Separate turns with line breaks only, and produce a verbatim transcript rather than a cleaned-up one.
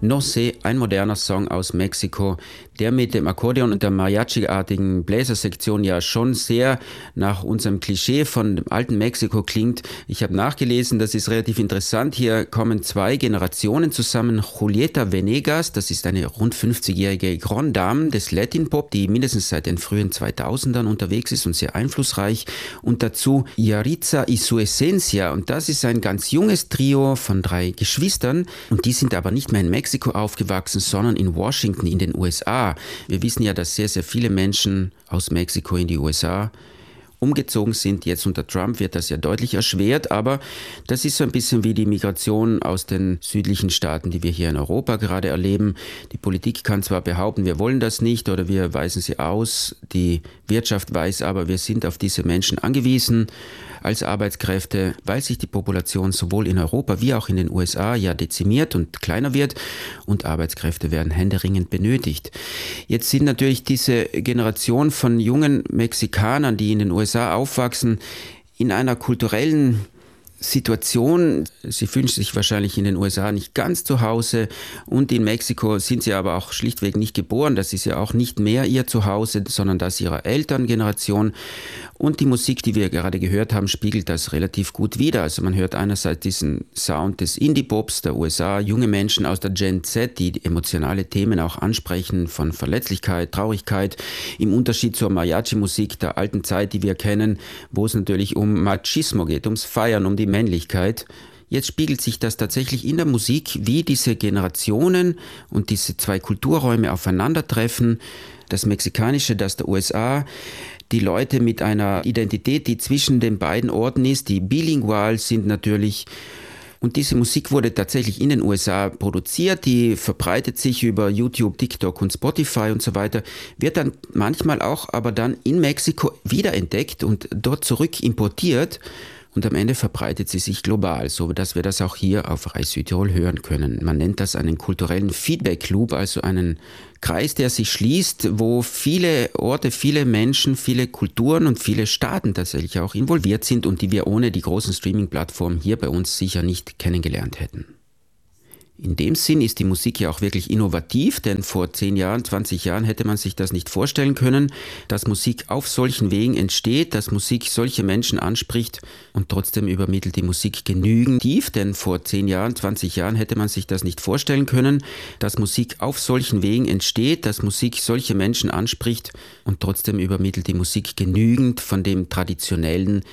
No Sé, ein moderner Song aus Mexiko, der mit dem Akkordeon und der Mariachi-artigen Bläsersektion ja schon sehr nach unserem Klischee von dem alten Mexiko klingt. Ich habe nachgelesen, das ist relativ interessant. Hier kommen zwei Generationen zusammen. Julieta Venegas, das ist eine rund fünfzigjährige Grande Dame des Latin Pop, die mindestens seit den frühen zweitausendern unterwegs ist und sehr einflussreich. Und dazu Yaritza y su Esencia. Und das ist ein ganz junges Trio von drei Geschwistern. Und die sind aber nicht mehr in Mexiko aufgewachsen, sondern in Washington in den U S A. Wir wissen ja, dass sehr, sehr viele Menschen aus Mexiko in die U S A umgezogen sind. Jetzt unter Trump wird das ja deutlich erschwert, aber das ist so ein bisschen wie die Migration aus den südlichen Staaten, die wir hier in Europa gerade erleben. Die Politik kann zwar behaupten, wir wollen das nicht oder wir weisen sie aus, die Wirtschaft weiß aber, wir sind auf diese Menschen angewiesen als Arbeitskräfte, weil sich die Population sowohl in Europa wie auch in den U S A ja dezimiert und kleiner wird und Arbeitskräfte werden händeringend benötigt. Jetzt sind natürlich diese Generation von jungen Mexikanern, die in den U S A aufwachsen, in einer kulturellen Situation. Sie fühlen sich wahrscheinlich in den U S A nicht ganz zu Hause und in Mexiko sind sie aber auch schlichtweg nicht geboren. Das ist ja auch nicht mehr ihr Zuhause, sondern das ihrer Elterngeneration. Und die Musik, die wir gerade gehört haben, spiegelt das relativ gut wider. Also man hört einerseits diesen Sound des Indie-Pops der U S A, junge Menschen aus der Gen Z, die emotionale Themen auch ansprechen von Verletzlichkeit, Traurigkeit, im Unterschied zur Mariachi-Musik der alten Zeit, die wir kennen, wo es natürlich um Machismo geht, ums Feiern, um die Männlichkeit. Jetzt spiegelt sich das tatsächlich in der Musik, wie diese Generationen und diese zwei Kulturräume aufeinandertreffen. Das Mexikanische, das der U S A, die Leute mit einer Identität, die zwischen den beiden Orten ist, die bilingual sind natürlich. Und diese Musik wurde tatsächlich in den U S A produziert, die verbreitet sich über YouTube, TikTok und Spotify und so weiter, wird dann manchmal auch aber dann in Mexiko wiederentdeckt und dort zurück importiert. Und am Ende verbreitet sie sich global, so dass wir das auch hier auf Rai Südtirol hören können. Man nennt das einen kulturellen Feedback Loop, also einen Kreis, der sich schließt, wo viele Orte, viele Menschen, viele Kulturen und viele Staaten tatsächlich auch involviert sind und die wir ohne die großen Streaming-Plattformen hier bei uns sicher nicht kennengelernt hätten. In dem Sinn ist die Musik ja auch wirklich innovativ, denn vor zehn Jahren, zwanzig Jahren hätte man sich das nicht vorstellen können, dass Musik auf solchen Wegen entsteht, dass Musik solche Menschen anspricht und trotzdem übermittelt die Musik genügend tief, denn vor zehn Jahren, zwanzig Jahren hätte man sich das nicht vorstellen können, dass Musik auf solchen Wegen entsteht, dass Musik solche Menschen anspricht und trotzdem übermittelt die Musik genügend von dem traditionellen